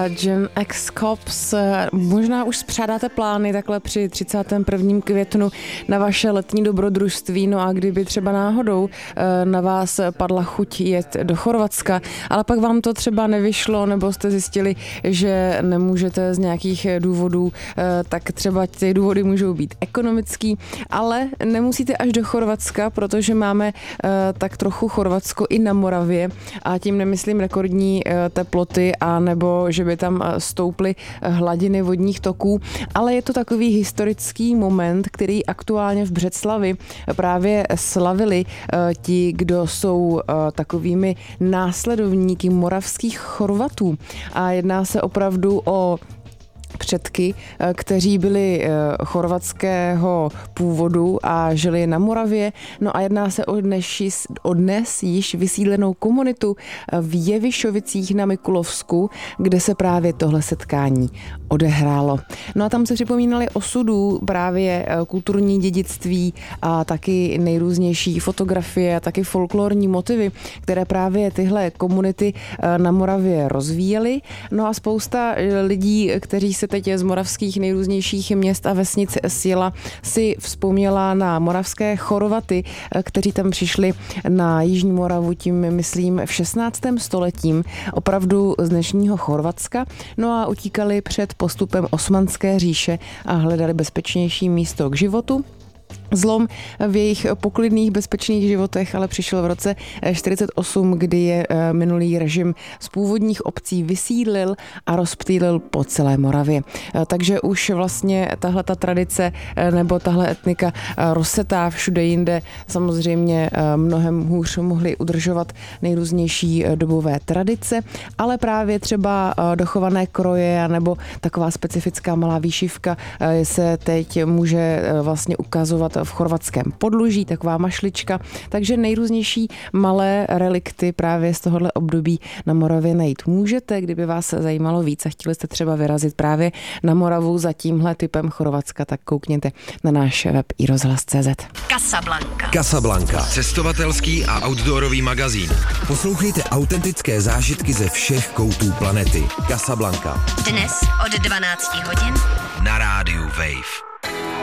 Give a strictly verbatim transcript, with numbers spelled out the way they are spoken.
Gen X Cops. Možná už spřádáte plány takhle při třicátém prvním květnu na vaše letní dobrodružství, no a kdyby třeba náhodou na vás padla chuť jet do Chorvatska, ale pak vám to třeba nevyšlo, nebo jste zjistili, že nemůžete z nějakých důvodů, tak třeba ty důvody můžou být ekonomický, ale nemusíte až do Chorvatska, protože máme tak trochu Chorvatsko i na Moravě a tím nemyslím rekordní teploty a nebo že by tam stouply hladiny vodních toků, ale je to takový historický moment, který aktuálně v Břeclavi právě slavili ti, kdo jsou takovými následovníky moravských Chorvatů. A jedná se opravdu o předky, kteří byli chorvatského původu a žili na Moravě. No a jedná se o dnes, o dnes již vysídlenou komunitu v Jevišovicích na Mikulovsku, kde se právě tohle setkání odehrálo. No a tam se připomínali osudů právě kulturní dědictví a taky nejrůznější fotografie a taky folklorní motivy, které právě tyhle komunity na Moravě rozvíjely. No a spousta lidí, kteří se teď z moravských nejrůznějších měst a vesnic sjela, si vzpomněla na moravské Chorvaty, kteří tam přišli na Jižní Moravu, tím myslím v šestnáctém stoletím, opravdu z dnešního Chorvatska, no a utíkali před postupem Osmanské říše a hledali bezpečnější místo k životu. Zlom v jejich poklidných, bezpečných životech ale přišel v roce čtyřicet osm, kdy je minulý režim z původních obcí vysídlil a rozptýlil po celé Moravě. Takže už vlastně tahle ta tradice nebo tahle etnika rozsetá všude jinde. Samozřejmě mnohem hůř mohli udržovat nejrůznější dobové tradice, ale právě třeba dochované kroje nebo taková specifická malá výšivka se teď může vlastně ukazovat v chorvatském podluží, taková mašlička, takže nejrůznější malé relikty právě z tohohle období na Moravě najít můžete, kdyby vás zajímalo víc a chtěli jste třeba vyrazit právě na Moravu za tímhle typem Chorvatska, tak koukněte na náš web i rozhlas tečka cé zet. Casablanca. Casablanca. Cestovatelský a outdoorový magazín. Poslouchejte autentické zážitky ze všech koutů planety. Casablanca. Dnes od dvanácti hodin na rádiu Wave.